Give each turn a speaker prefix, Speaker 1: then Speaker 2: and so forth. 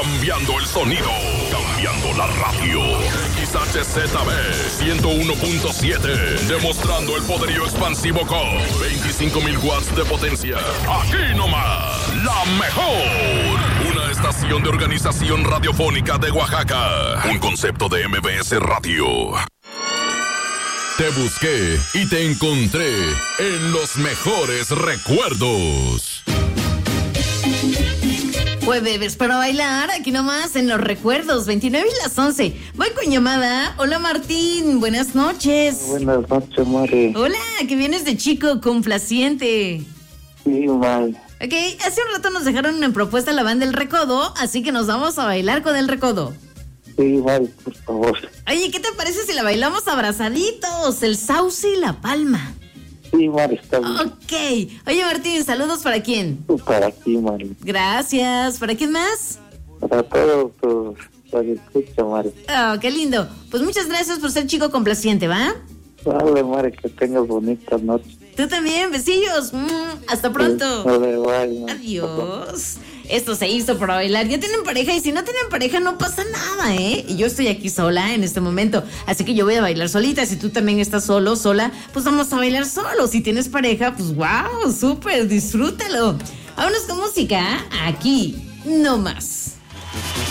Speaker 1: Cambiando el sonido, cambiando la radio. XHZB 101.7, demostrando el poderío expansivo con 25,000 watts de potencia. Aquí nomás, la mejor. Una estación de organización radiofónica de Oaxaca. Un concepto de MBS Radio. Te busqué y te encontré en los mejores recuerdos.
Speaker 2: Jueves para bailar, aquí nomás en los recuerdos, 29 y las 11. Voy con llamada. Hola Martín, buenas noches.
Speaker 3: Buenas noches, Mari.
Speaker 2: Hola, que vienes de chico complaciente.
Speaker 3: Sí, Mari.
Speaker 2: Ok, hace un rato nos dejaron en propuesta la banda El Recodo, así que nos vamos a bailar con El Recodo.
Speaker 3: Sí, Mari, por favor.
Speaker 2: Oye, ¿qué te parece si la bailamos abrazaditos? El sauce y la palma.
Speaker 3: Sí, Mari, está bien.
Speaker 2: Ok. Oye, Martín, ¿saludos para quién?
Speaker 3: Para ti, Mari.
Speaker 2: Gracias. ¿Para quién más?
Speaker 3: Para todos tus escucha, Mari.
Speaker 2: Oh, qué lindo. Pues muchas gracias por ser chico complaciente, ¿va?
Speaker 3: Vale, Mari, que tengas bonita noche.
Speaker 2: Tú también, besillos. Hasta pronto.
Speaker 3: Vale, bye,
Speaker 2: Adiós. Esto se hizo para bailar. Ya tienen pareja y si no tienen pareja no pasa nada, ¿eh? Y yo estoy aquí sola en este momento, así que yo voy a bailar solita. Si tú también estás solo, sola, pues vamos a bailar solos. Si tienes pareja, pues wow, súper, disfrútalo. Vámonos con música, aquí, no más.